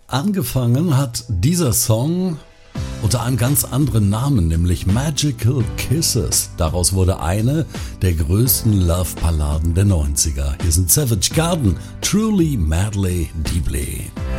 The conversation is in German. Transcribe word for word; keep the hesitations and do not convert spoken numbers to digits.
Angefangen hat dieser Song unter einem ganz anderen Namen, nämlich Magical Kisses. Daraus wurde eine der größten Love-Balladen der neunziger. Hier sind Savage Garden, Truly, Madly, Deeply.